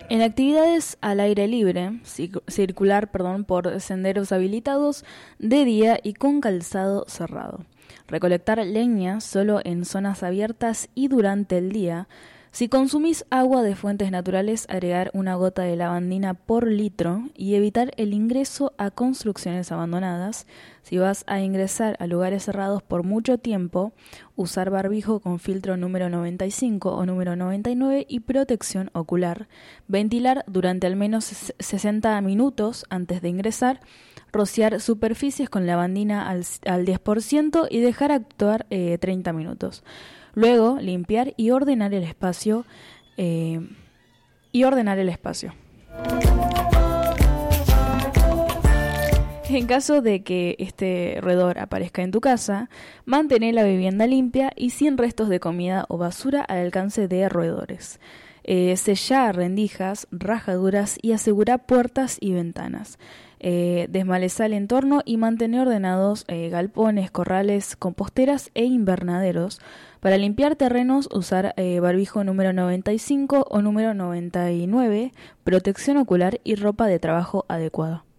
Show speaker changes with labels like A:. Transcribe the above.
A: En actividades al aire libre, circular, por senderos habilitados de día y con calzado cerrado. Recolectar leña solo en zonas abiertas y durante el día. Si consumís agua de fuentes naturales, agregar una gota de lavandina por litro y evitar el ingreso a construcciones abandonadas. Si vas a ingresar a lugares cerrados por mucho tiempo, usar barbijo con filtro número 95 o número 99 y protección ocular. Ventilar durante al menos 60 minutos antes de ingresar. Rociar superficies con lavandina al 10% y dejar actuar 30 minutos. Luego, limpiar y ordenar el espacio. En caso de que este roedor aparezca en tu casa, mantén la vivienda limpia y sin restos de comida o basura al alcance de roedores. Sella rendijas, rajaduras y asegura puertas y ventanas. Desmalezar el entorno y mantener ordenados galpones, corrales, composteras e invernaderos. Para limpiar terrenos, usar barbijo número 95 o número 99, protección ocular y ropa de trabajo adecuada.